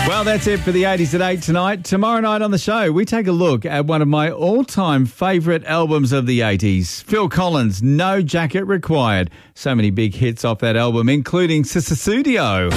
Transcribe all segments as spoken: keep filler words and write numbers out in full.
Well, that's it for the eighties at eight tonight. Tomorrow night on the show, we take a look at one of my all-time favourite albums of the eighties. Phil Collins, No Jacket Required. So many big hits off that album, including Sussudio.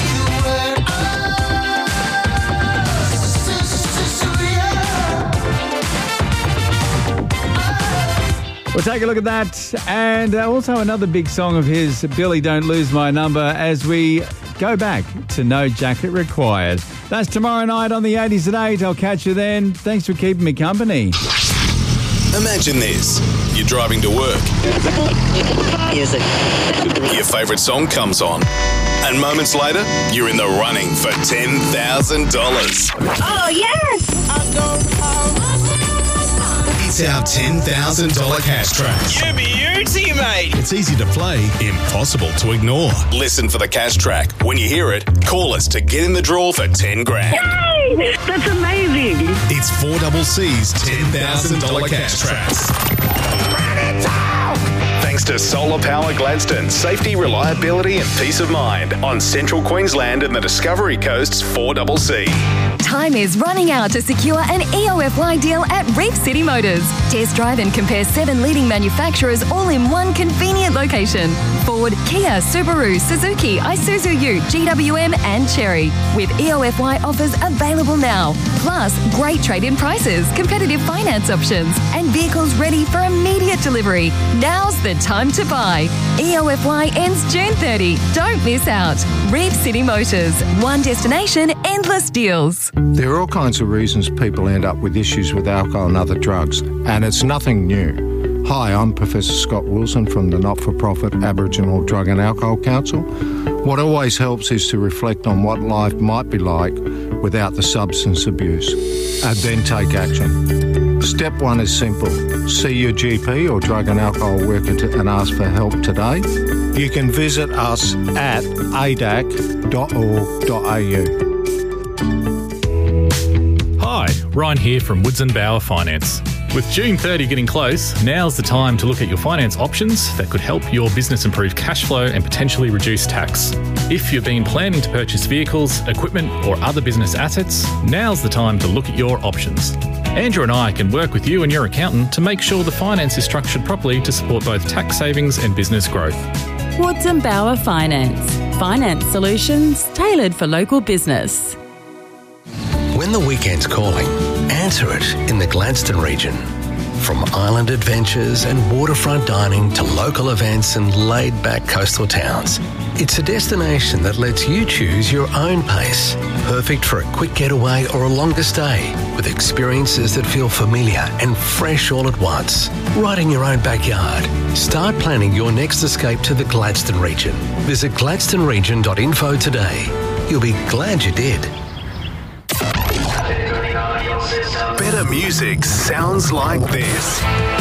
We'll take a look at that, and also another big song of his, Billy Don't Lose My Number, as we go back to No Jacket Required. That's tomorrow night on the eighties at eight. I'll catch you then. Thanks for keeping me company. Imagine this. You're driving to work. Music. Your favourite song comes on. And moments later, you're in the running for ten thousand dollars. Oh, yes! It's our ten thousand dollars cash track. You beauty, mate. It's easy to play, impossible to ignore. Listen for the cash track. When you hear it, call us to get in the draw for ten grand. Yay! That's amazing. It's four double C's ten thousand dollars cash tracks. Thanks to Solar Power Gladstone, safety, reliability and peace of mind on Central Queensland and the Discovery Coast's four double C. Time is running out to secure an E O F Y deal at Reef City Motors. Test drive and compare seven leading manufacturers all in one convenient location. Ford, Kia, Subaru, Suzuki, Isuzu Ute, G W M and Chery. With E O F Y offers available now. Plus, great trade-in prices, competitive finance options and vehicles ready for immediate delivery. Now's the time to buy. E O F Y ends June thirtieth. Don't miss out. Reef City Motors. One destination, endless deals. There are all kinds of reasons people end up with issues with alcohol and other drugs, and it's nothing new. Hi, I'm Professor Scott Wilson from the not-for-profit Aboriginal Drug and Alcohol Council. What always helps is to reflect on what life might be like without the substance abuse, and then take action. Step one is simple. See your G P or drug and alcohol worker to, and ask for help today. You can visit us at a d a c dot org dot a u. Hi, Ryan here from Woods and Bower Finance. With June thirtieth getting close, now's the time to look at your finance options that could help your business improve cash flow and potentially reduce tax. If you've been planning to purchase vehicles, equipment or other business assets, now's the time to look at your options. Andrew and I can work with you and your accountant to make sure the finance is structured properly to support both tax savings and business growth. Woods and Bower Finance. Finance solutions tailored for local business. When the weekend's calling, answer it in the Gladstone region. From island adventures and waterfront dining to local events and laid-back coastal towns, it's a destination that lets you choose your own pace. Perfect for a quick getaway or a longer stay, with experiences that feel familiar and fresh all at once. Right in your own backyard. Start planning your next escape to the Gladstone region. Visit gladstone region dot info today. You'll be glad you did. Better music sounds like this.